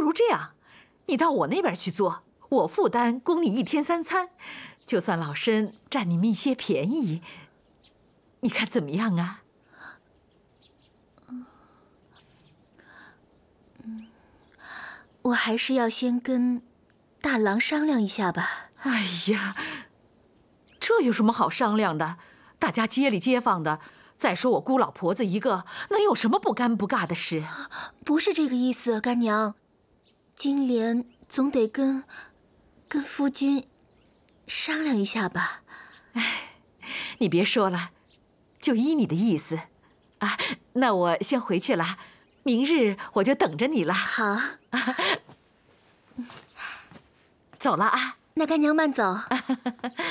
如这样，你到我那边去做，我负担供你1天3餐，就算老身占你们一些便宜，你看怎么样啊？ 我还是要先跟大郎商量一下吧。 哎呀，这有什么好商量的？大家街里街坊的，再说我孤老婆子一个，能有什么不尴不尬的事？ 不是这个意思，干娘。金莲总得跟夫君商量一下吧。 哎，你别说了，就依你的意思。啊，那我先回去了，明日我就等着你了。 好， 走了啊。 那干娘慢走。